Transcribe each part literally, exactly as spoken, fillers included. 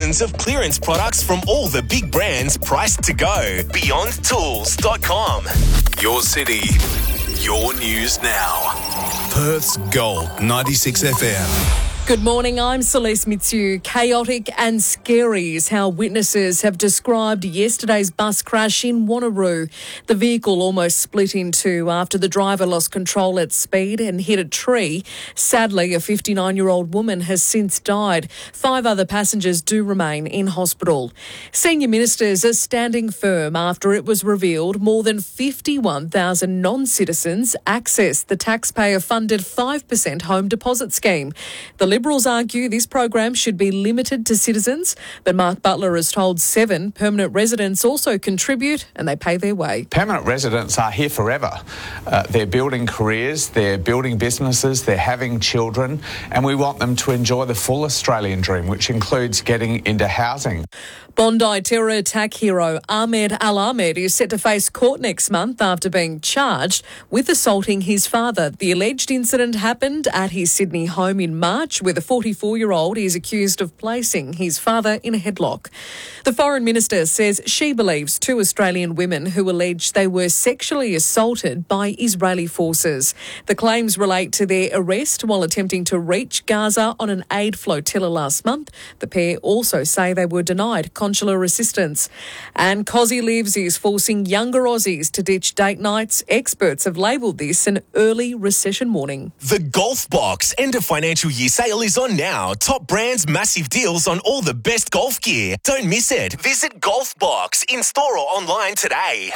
thousands of clearance products from all the big brands priced to go. beyond tools dot com. Your city, your news now. Perth's Gold ninety-six F M. Good morning, I'm Celeste Mitsu. Chaotic and scary is how witnesses have described yesterday's bus crash in Wanneroo. The vehicle almost split in two after the driver lost control at speed and hit a tree. Sadly, a fifty-nine-year-old woman has since died. Five other passengers do remain in hospital. Senior ministers are standing firm after it was revealed more than fifty-one thousand non-citizens access the taxpayer-funded five percent home deposit scheme. The Liberals argue this program should be limited to citizens, but Mark Butler has told Seven permanent residents also contribute and they pay their way. Permanent residents are here forever. Uh, they're building careers, they're building businesses, they're having children, and we want them to enjoy the full Australian dream, which includes getting into housing. Bondi terror attack hero Ahmed Al-Ahmed is set to face court next month after being charged with assaulting his father. The alleged incident happened at his Sydney home in March, where the forty-four-year-old is accused of placing his father in a headlock. The Foreign Minister says she believes two Australian women who allege they were sexually assaulted by Israeli forces. The claims relate to their arrest while attempting to reach Gaza on an aid flotilla last month. The pair also say they were denied consular assistance. And Cosy Lives is forcing younger Aussies to ditch date nights. Experts have labelled this an early recession warning. The Golf Box end of financial year sale is on now. Top brands, massive deals on all the best golf gear. Don't miss it. Visit Golf Box in store or online today.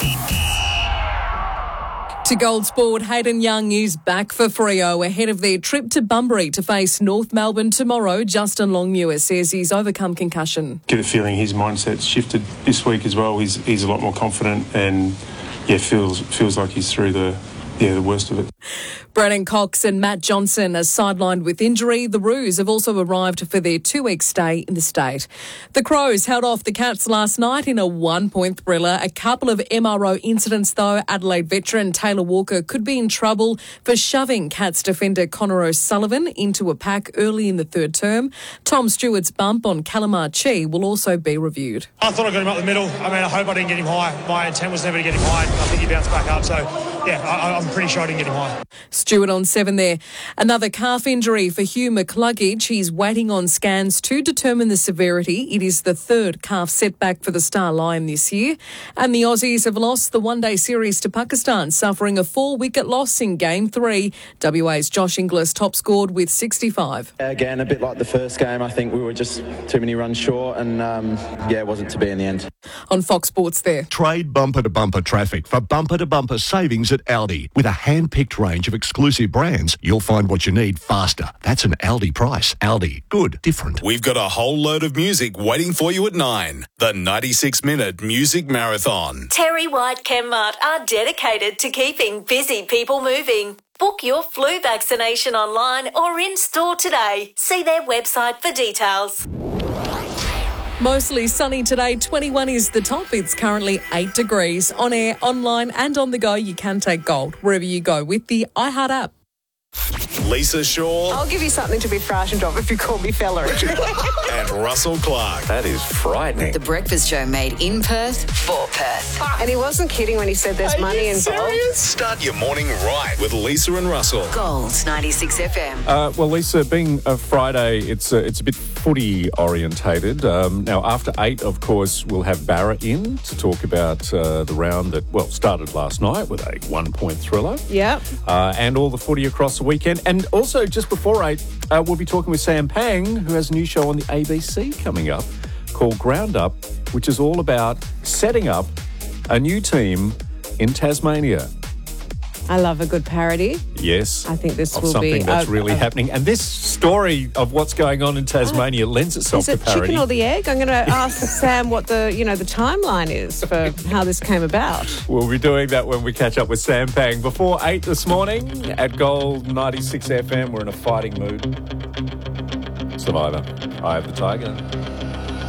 To Gold Sport, Hayden Young is back for Freo ahead of their trip to Bunbury to face North Melbourne tomorrow. Justin Longmuir says he's overcome concussion. Get a feeling his mindset's shifted this week as well. He's he's a lot more confident and yeah feels feels like he's through the yeah the worst of it. Brandon Cox and Matt Johnson are sidelined with injury. The Roos have also arrived for their two-week stay in the state. The Crows held off the Cats last night in a one-point thriller. A couple of M R O incidents, though. Adelaide veteran Taylor Walker could be in trouble for shoving Cats defender Connor O'Sullivan into a pack early in the third term. Tom Stewart's bump on Calamar Chi will also be reviewed. I thought I got him up the middle. I mean, I hope I didn't get him high. My intent was never to get him high. I think he bounced back up. So, yeah, I, I'm pretty sure I didn't get him high. Stewart on seven there. Another calf injury for Hugh McCluggage. He's waiting on scans to determine the severity. It is the third calf setback for the Star Lion this year. And the Aussies have lost the one-day series to Pakistan, suffering a four-wicket loss in Game three. W A's Josh Inglis top scored with sixty-five. Again, a bit like the first game, I think we were just too many runs short and, um, yeah, it wasn't to be in the end. On Fox Sports there. Trade bumper-to-bumper traffic for bumper-to-bumper savings at Aldi. With a hand-picked range of exclusive brands, you'll find what you need faster. That's an Aldi price. Aldi. Good. Different. We've got a whole load of music waiting for you at nine. The ninety-six minute Music Marathon. Terry White Chemmart are dedicated to keeping busy people moving. Book your flu vaccination online or in-store today. See their website for details. Mostly sunny today. twenty-one is the top. It's currently eight degrees. On air, online and on the go, you can take Gold wherever you go with the iHeart app. Lisa Shaw. I'll give you something to be frightened of if you call me fella. And Russell Clark. That is frightening. The Breakfast Show made in Perth for Perth. And he wasn't kidding when he said there's Are money you involved. Serious? Start your morning right with Lisa and Russell. Gold ninety-six F M. Uh, well, Lisa, being a Friday, it's a, it's a bit footy orientated. Um, now, after eight, of course, we'll have Barra in to talk about uh, the round that, well, started last night with a one-point thriller. Yeah. Uh, and all the footy across the weekend. And also, just before eight, uh, we'll be talking with Sam Pang, who has a new show on the A B C coming up called Ground Up, which is all about setting up a new team in Tasmania. I love a good parody. Yes. I think this of will something be that's a, really a, happening. And this story of what's going on in Tasmania uh, lends itself is it to parody. Chicken or the egg? I'm going to ask Sam what the you know the timeline is for how this came about. We'll be doing that when we catch up with Sam Pang. Before eight this morning at Gold ninety-six F M, we're in a fighting mood. Survivor. Eye of the Tiger.